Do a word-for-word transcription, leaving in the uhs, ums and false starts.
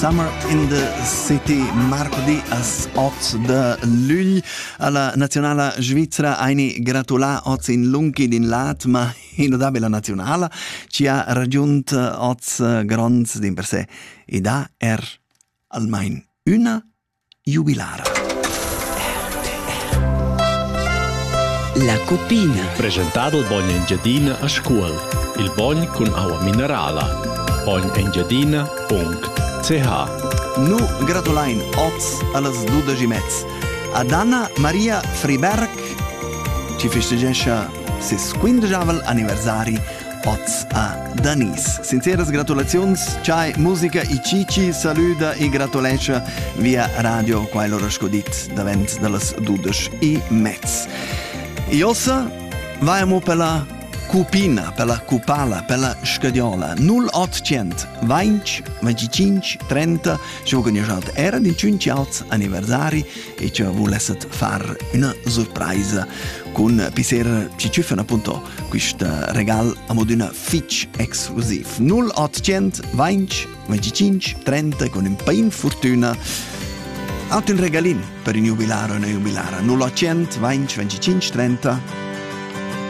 Summer in the City, martedì as otto de lugn alla nazionala svizzera eini gratulà oz in lunchi din lat, ma inodabile nazionala ci ha raggiunt oz gronz din per sé e da er almain una jubilara. La Cupina. Presentato il Bogn Engiadina a scuola. Il Bogn con acqua minerale. bogn engiadina punct c h. Nu gratulain oz allas dudeci mezz. Ad Anna Maria Friberg ci festegescha ses quindexavel anniversari oz a Danis. Sinceras gratulazions, c'hai musica i cici, saluda i gratulescha via radio quai loro scodit davent dallas dudeci i mezz. E ossa vaiamo per la Cupina, per la Cupala, per la Scadiola. null ottocento venti, venticinque, trenta. Ci ho conosciuto. Era di cinque anniversari e ci volesset far una sorpresa con Pisera ci ciuffano appunto questo regalo a modo una fitch esclusive. null ottocento venti, venticinque, trenta con un pain fortuna. Altro un regalin per un jubilare o una jubilara. null ottocento venti, venticinque, trenta.